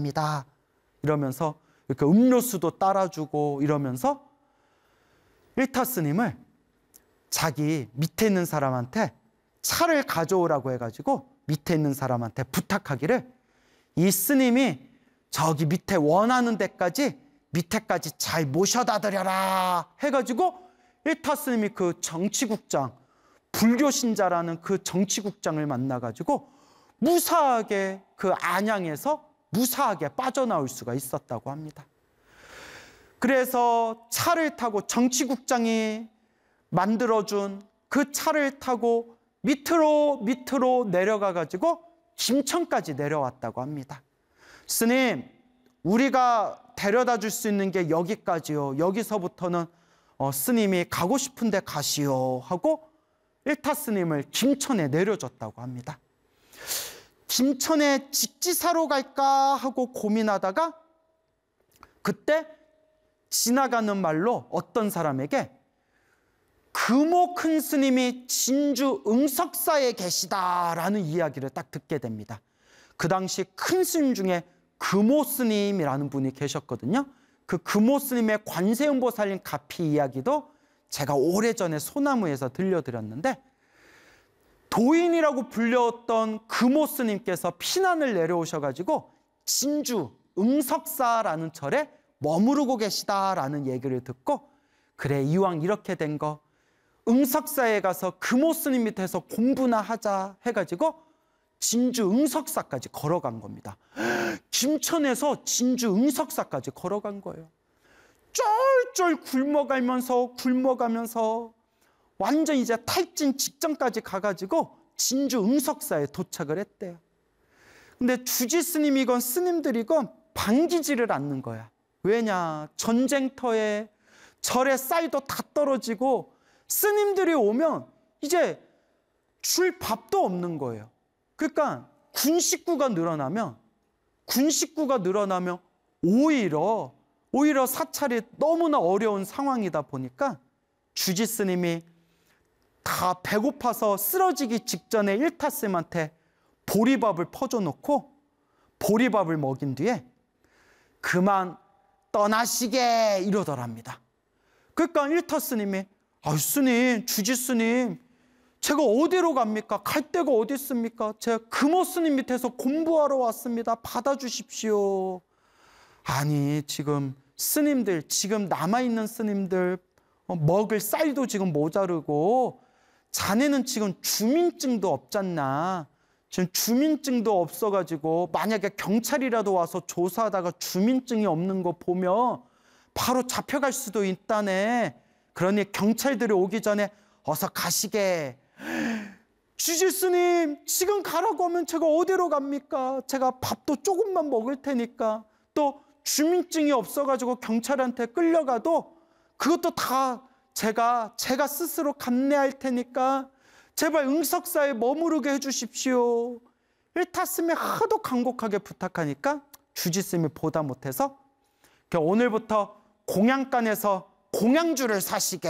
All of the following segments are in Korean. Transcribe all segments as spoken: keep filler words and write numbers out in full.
감사합니다. 이러면서 이렇게 음료수도 따라주고 이러면서 일타 스님을 자기 밑에 있는 사람한테 차를 가져오라고 해가지고 밑에 있는 사람한테 부탁하기를 이 스님이 저기 밑에 원하는 데까지 밑에까지 잘 모셔다 드려라 해가지고 일타 스님이 그 정치국장, 불교 신자라는 그 정치국장을 만나가지고 무사하게 그 안양에서 무사하게 빠져나올 수가 있었다고 합니다. 그래서 차를 타고 정치국장이 만들어준 그 차를 타고 밑으로 밑으로 내려가가지고 김천까지 내려왔다고 합니다. 스님, 우리가 데려다 줄 수 있는 게 여기까지요. 여기서부터는 어, 스님이 가고 싶은 데 가시오 하고 일타 스님을 김천에 내려줬다고 합니다. 김천에 직지사로 갈까 하고 고민하다가 그때 지나가는 말로 어떤 사람에게 금오 큰 스님이 진주 응석사에 계시다라는 이야기를 딱 듣게 됩니다. 그 당시 큰 스님 중에 금오 스님이라는 분이 계셨거든요. 그 금오 스님의 관세음보살님 가피 이야기도 제가 오래전에 소나무에서 들려드렸는데 도인이라고 불렸던 금오 스님께서 피난을 내려오셔가지고 진주 응석사라는 절에 머무르고 계시다라는 얘기를 듣고 그래 이왕 이렇게 된 거 응석사에 가서 금오 스님 밑에서 공부나 하자 해가지고 진주 응석사까지 걸어간 겁니다. 김천에서 진주 응석사까지 걸어간 거예요. 쫄쫄 굶어가면서 굶어가면서 완전 이제 탈진 직전까지 가가지고 진주 응석사에 도착을 했대요. 근데 주지 스님이건 스님들이건 반기지를 않는 거야. 왜냐? 전쟁터에 절의 쌀도 다 떨어지고 스님들이 오면 이제 줄 밥도 없는 거예요. 그러니까 군 식구가 늘어나면 군 식구가 늘어나면 오히려 오히려 사찰이 너무나 어려운 상황이다 보니까 주지 스님이 다 배고파서 쓰러지기 직전에 일타 스님한테 보리밥을 퍼줘놓고 보리밥을 먹인 뒤에 그만 떠나시게 이러더랍니다. 그러니까 일타 스님이 아 스님, 주지 스님 제가 어디로 갑니까? 갈 데가 어디 있습니까? 제가 금오 스님 밑에서 공부하러 왔습니다. 받아주십시오. 아니 지금 스님들 지금 남아있는 스님들 먹을 쌀도 지금 모자르고 자네는 지금 주민증도 없잖나. 지금 주민증도 없어가지고 만약에 경찰이라도 와서 조사하다가 주민증이 없는 거 보면 바로 잡혀갈 수도 있다네. 그러니 경찰들이 오기 전에 어서 가시게. 주지 스님 지금 가라고 하면 제가 어디로 갑니까? 제가 밥도 조금만 먹을 테니까 또 주민증이 없어가지고 경찰한테 끌려가도 그것도 다 제가 제가 스스로 감내할 테니까 제발 응석사에 머무르게 해주십시오. 일타 스님이 하도 간곡하게 부탁하니까 주지 스님이 보다 못해서 오늘부터 공양간에서 공양주를 사시게.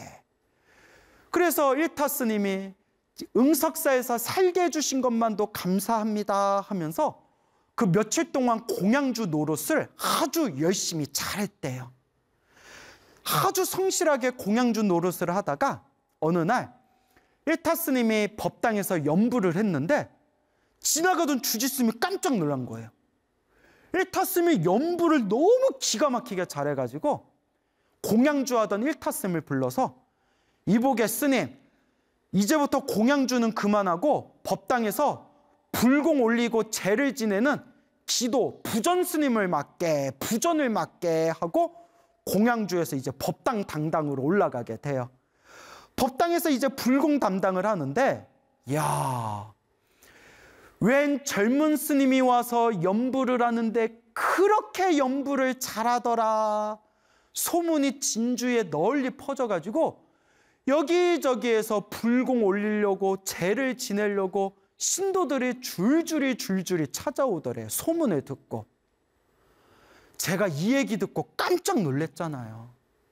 그래서 일타 스님이 응석사에서 살게 해주신 것만도 감사합니다 하면서 그 며칠 동안 공양주 노릇을 아주 열심히 잘했대요. 아주 성실하게 공양주 노릇을 하다가 어느 날 일타 스님이 법당에서 연부를 했는데 지나가던 주지 스님이 깜짝 놀란 거예요. 일타 스님이 연부를 너무 기가 막히게 잘해가지고 공양주 하던 일타 스님을 불러서 이보게 스님, 이제부터 공양주는 그만하고 법당에서 불공 올리고 제를 지내는 기도 부전 스님을 맡게, 부전을 맡게 하고 공양주에서 이제 법당 당당으로 올라가게 돼요. 법당에서 이제 불공 담당을 하는데 야, 웬 젊은 스님이 와서 연부를 하는데 그렇게 연부를 잘하더라. 소문이 진주에 널리 퍼져가지고 여기저기에서 불공 올리려고 제를 지내려고 신도들이 줄줄이 줄줄이 찾아오더래. 소문을 듣고. 제가 이 얘기 듣고 깜짝 놀랐잖아요.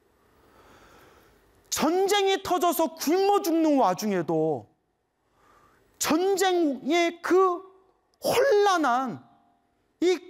전쟁이 터져서 굶어 죽는 와중에도 전쟁의 그 혼란한 이